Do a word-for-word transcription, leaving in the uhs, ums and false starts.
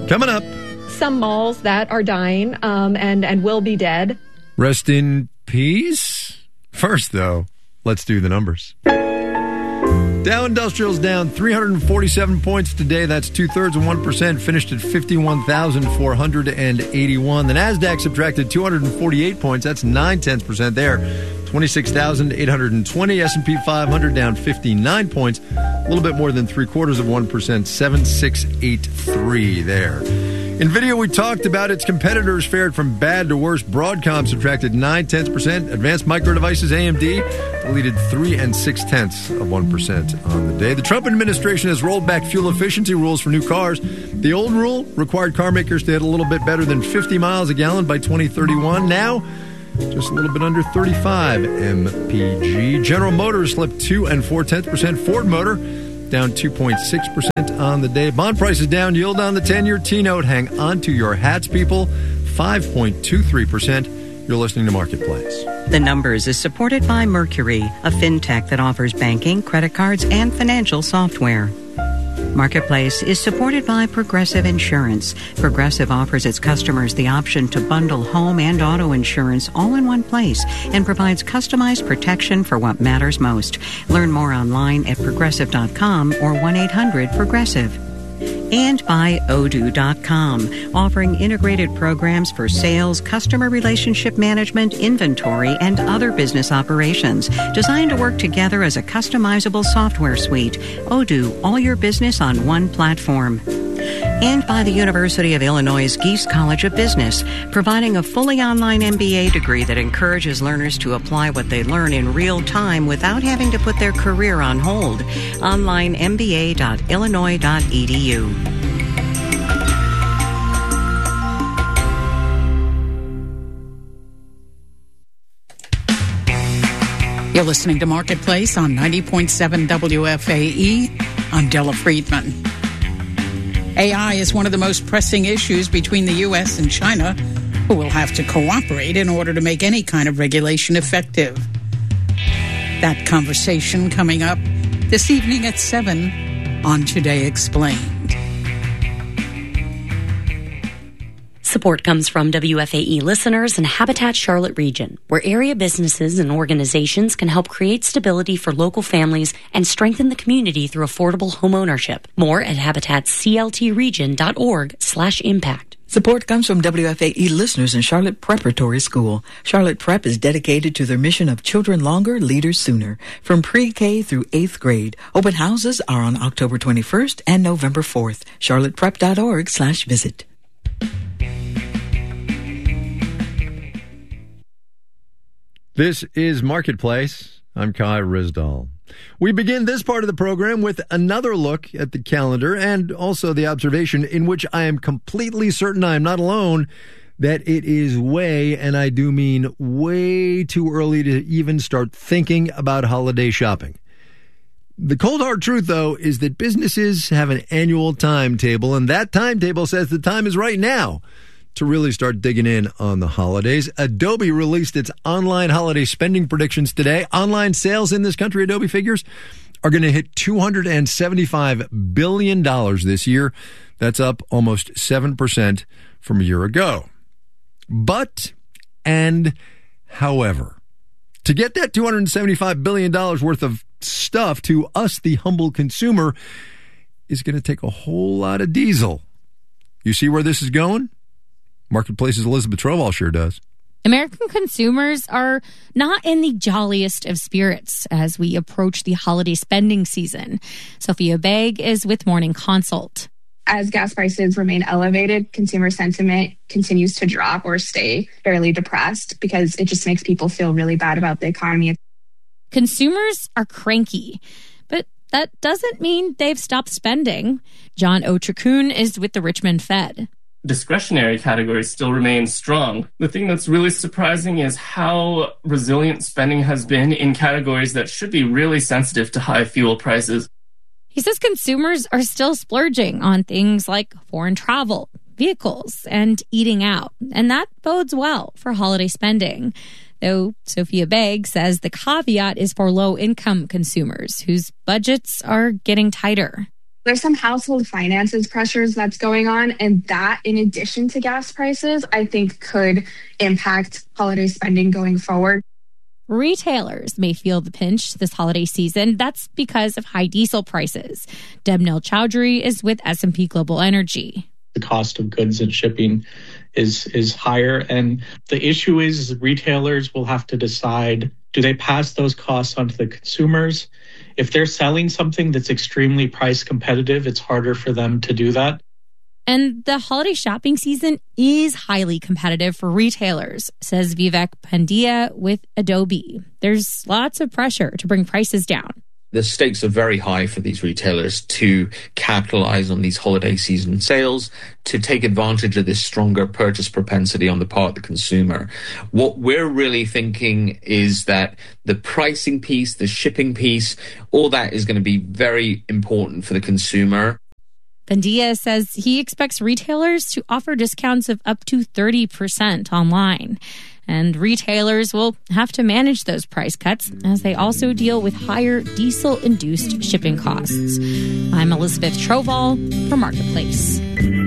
Coming up. Some malls that are dying um, and, and will be dead. Rest in peace. First, though, let's do the numbers. Dow Industrial's down three hundred forty-seven points today. That's two-thirds of one percent. Finished at fifty-one thousand four hundred eighty-one. The Nasdaq subtracted two hundred forty-eight points. That's nine-tenths percent there. twenty-six thousand eight hundred twenty. S and P five hundred down fifty-nine points. A little bit more than three-quarters of one percent. seven six eight three there. NVIDIA, we talked about its competitors fared from bad to worse. Broadcom subtracted nine-tenths percent. Advanced Micro Devices, A M D, deleted three and six-tenths of one percent on the day. The Trump administration has rolled back fuel efficiency rules for new cars. The old rule required car makers to hit a little bit better than fifty miles a gallon by twenty thirty-one. Now, just a little bit under thirty-five M P G. General Motors slipped two and four-tenths percent. Ford Motor down two point six percent on the day. Bond prices down. Yield on the ten-year T-note. Hang on to your hats, people. five point two three percent. You're listening to Marketplace. The Numbers is supported by Mercury, a fintech that offers banking, credit cards, and financial software. Marketplace is supported by Progressive Insurance. Progressive offers its customers the option to bundle home and auto insurance all in one place and provides customized protection for what matters most. Learn more online at progressive dot com or one eight hundred progressive. And by Odoo dot com, offering integrated programs for sales, customer relationship management, inventory, and other business operations, designed to work together as a customizable software suite. Odoo, all your business on one platform. And by the University of Illinois' Geese College of Business, providing a fully online M B A degree that encourages learners to apply what they learn in real time without having to put their career on hold. Online m b a dot illinois dot e d u. You're listening to Marketplace on ninety point seven W F A E. I'm Della Friedman. A I is one of the most pressing issues between the U S and China, who will have to cooperate in order to make any kind of regulation effective. That conversation coming up this evening at seven on Today Explained. Support comes from W F A E listeners and Habitat Charlotte region, where area businesses and organizations can help create stability for local families and strengthen the community through affordable home ownership. More at habitat c l t region dot org slash impact. Support comes from W F A E listeners in Charlotte Preparatory School. Charlotte Prep is dedicated to their mission of children longer, leaders sooner. From pre-K through eighth grade. Open houses are on October twenty-first and November fourth. charlotte prep dot org slash visit. This is Marketplace. I'm Kai Rizdal. We begin this part of the program with another look at the calendar and also the observation in which I am completely certain I am not alone that it is way, and I do mean way too early to even start thinking about holiday shopping. The cold hard truth, though, is that businesses have an annual timetable, and that timetable says the time is right now to really start digging in on the holidays. Adobe released its online holiday spending predictions today. Online sales in this country, Adobe figures, are going to hit two hundred seventy-five billion dollars this year. That's up almost seven percent from a year ago. But, and, however, to get that two hundred seventy-five billion dollars worth of stuff to us, the humble consumer, is going to take a whole lot of diesel. You see where this is going? Marketplace's Elizabeth Trovall sure does. American consumers are not in the jolliest of spirits as we approach the holiday spending season. Sophia Begg is with Morning Consult. As gas prices remain elevated, consumer sentiment continues to drop or stay fairly depressed because it just makes people feel really bad about the economy. Consumers are cranky, but that doesn't mean they've stopped spending. John Otrikun is with the Richmond Fed. Discretionary categories still remain strong. The thing that's really surprising is how resilient spending has been in categories that should be really sensitive to high fuel prices. He says consumers are still splurging on things like foreign travel, vehicles, and eating out, and that bodes well for holiday spending. Though Sophia Begg says the caveat is for low-income consumers whose budgets are getting tighter. There's some household finances pressures that's going on, and that, in addition to gas prices, I think could impact holiday spending going forward. Retailers may feel the pinch this holiday season. That's because of high diesel prices. Debnel Chowdhury is with S and P Global Energy. The cost of goods and shipping is is higher, and the issue is retailers will have to decide, do they pass those costs on to the consumers? If they're selling something that's extremely price competitive, it's harder for them to do that. And the holiday shopping season is highly competitive for retailers, says Vivek Pandya with Adobe. There's lots of pressure to bring prices down. The stakes are very high for these retailers to capitalize on these holiday season sales, to take advantage of this stronger purchase propensity on the part of the consumer. What we're really thinking is that the pricing piece, the shipping piece, all that is going to be very important for the consumer. Pandya says he expects retailers to offer discounts of up to thirty percent online. And retailers will have to manage those price cuts as they also deal with higher diesel-induced shipping costs. I'm Elizabeth Troval for Marketplace.